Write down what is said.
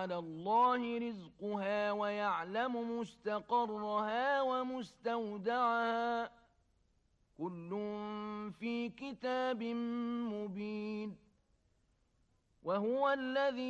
وعلى الله رزقها ويعلم مستقرها ومستودعها كل في كتاب مبين وهو الذي